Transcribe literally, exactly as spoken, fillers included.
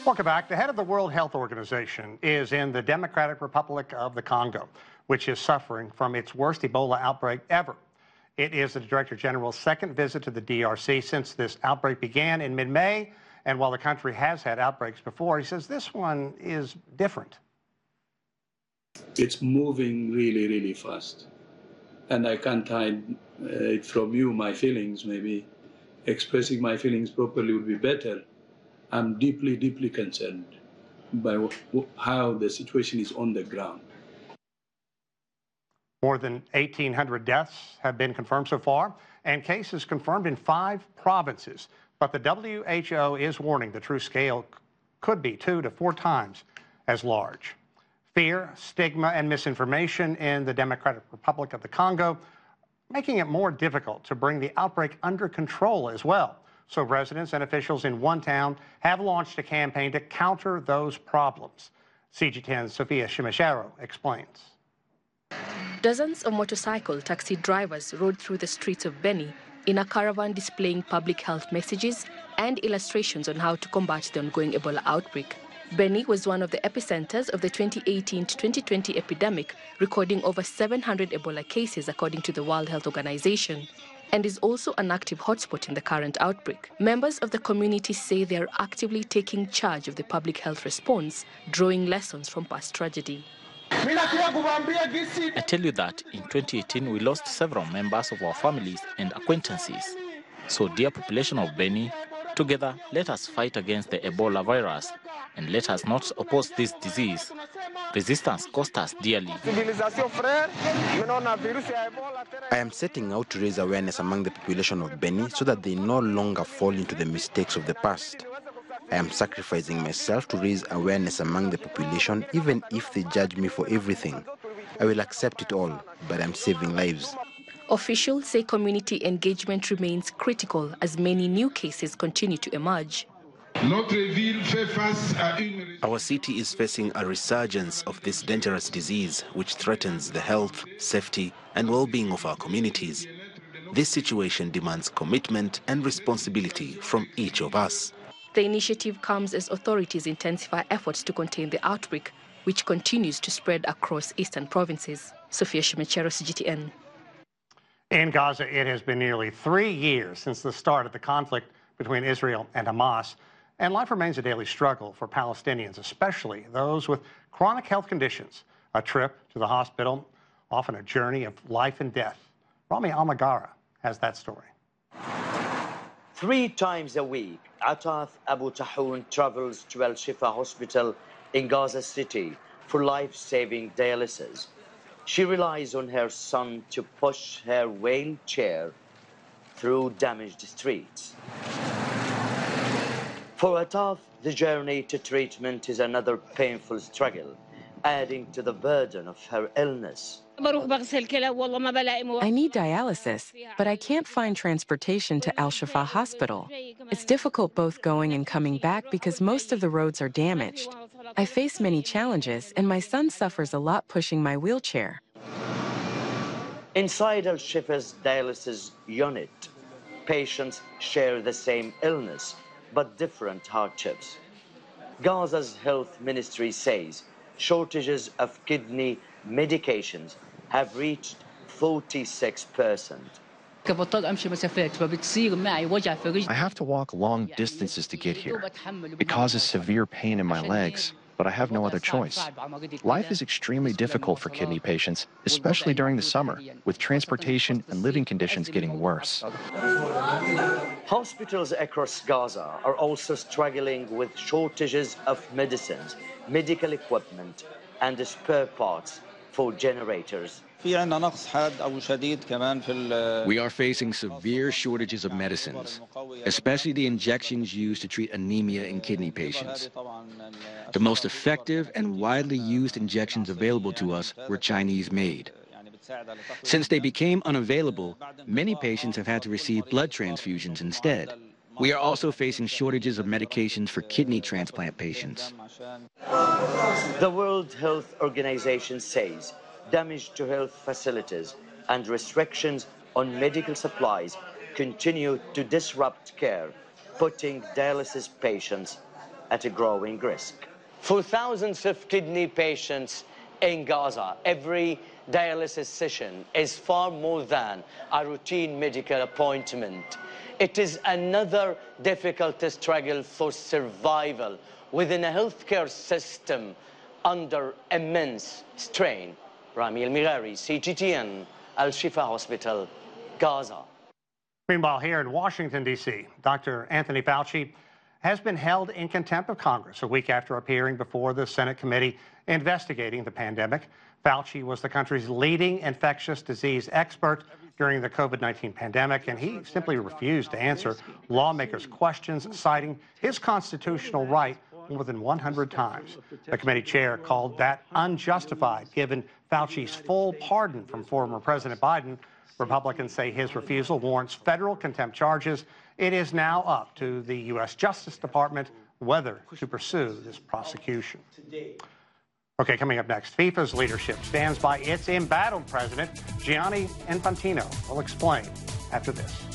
Welcome back. The head of the World Health Organization is in the Democratic Republic of the Congo, which is suffering from its worst Ebola outbreak ever. It is the Director General's second visit to the D R C since this outbreak began in mid-May. And while the country has had outbreaks before, he says this one is different. It's moving really, really fast. And I can't hide uh, it from you, my feelings. Maybe expressing my feelings properly would be better. I'm deeply, deeply concerned by how the situation is on the ground. More than eighteen hundred deaths have been confirmed so far, and cases confirmed in five provinces. But the W H O is warning the true scale could be two to four times as large. Fear, stigma, and misinformation in the Democratic Republic of the Congo, making it more difficult to bring the outbreak under control as well. So residents and officials in one town have launched a campaign to counter those problems. C G ten's Sofia Shimashero explains. Dozens of motorcycle taxi drivers rode through the streets of Beni in a caravan displaying public health messages and illustrations on how to combat the ongoing Ebola outbreak. Beni was one of the epicenters of the twenty eighteen to twenty twenty epidemic, recording over seven hundred Ebola cases according to the World Health Organization, and is also an active hotspot in the current outbreak. Members of the community say they are actively taking charge of the public health response, drawing lessons from past tragedy. I tell you that in twenty eighteen we lost several members of our families and acquaintances. So dear population of Beni, together let us fight against the Ebola virus and let us not oppose this disease. Resistance cost us dearly. I am setting out to raise awareness among the population of Beni so that they no longer fall into the mistakes of the past. I am sacrificing myself to raise awareness among the population, even if they judge me for everything. I will accept it all, but I'm saving lives. Officials say community engagement remains critical as many new cases continue to emerge. Our city is facing a resurgence of this dangerous disease which threatens the health, safety, and well-being of our communities. This situation demands commitment and responsibility from each of us. The initiative comes as authorities intensify efforts to contain the outbreak, which continues to spread across eastern provinces. Sofia Shimachero, C G T N. In Gaza, it has been nearly three years since the start of the conflict between Israel and Hamas, and life remains a daily struggle for Palestinians, especially those with chronic health conditions. A trip to the hospital, often a journey of life and death. Rami Almagara has that story. Three times a week, Ataf Abu Tahoun travels to Al Shifa Hospital in Gaza City for life-saving dialysis. She relies on her son to push her wheelchair through damaged streets. For Ataf, the journey to treatment is another painful struggle, adding to the burden of her illness. I need dialysis, but I can't find transportation to Al Shifa Hospital. It's difficult both going and coming back because most of the roads are damaged. I face many challenges, and my son suffers a lot pushing my wheelchair. Inside Al Shifa's dialysis unit, patients share the same illness, but different hardships. Gaza's health ministry says shortages of kidney medications have reached forty-six percent. I have to walk long distances to get here. It causes severe pain in my legs, but I have no other choice. Life is extremely difficult for kidney patients, especially during the summer, with transportation and living conditions getting worse. Hospitals across Gaza are also struggling with shortages of medicines, medical equipment, and spare parts for generators. We are facing severe shortages of medicines, especially the injections used to treat anemia in kidney patients. The most effective and widely used injections available to us were Chinese-made. Since they became unavailable, many patients have had to receive blood transfusions instead. We are also facing shortages of medications for kidney transplant patients. The World Health Organization says damage to health facilities and restrictions on medical supplies continue to disrupt care, putting dialysis patients at a growing risk. For thousands of kidney patients in Gaza, every dialysis session is far more than a routine medical appointment. It is another difficult struggle for survival within a healthcare system under immense strain. Rami El-Mighari, C G T N, Al-Shifa Hospital, Gaza. Meanwhile, here in Washington, D C, Doctor Anthony Fauci has been held in contempt of Congress a week after appearing before the Senate committee investigating the pandemic. Fauci was the country's leading infectious disease expert during the COVID nineteen pandemic, and he simply refused to answer lawmakers' questions, citing his constitutional right more than one hundred times. The committee chair called that unjustified, given Fauci's full pardon from former President Biden. Republicans say his refusal warrants federal contempt charges. It is now up to the U S Justice Department whether to pursue this prosecution. Okay, coming up next, FIFA's leadership stands by its embattled president, Gianni Infantino. We'll explain after this.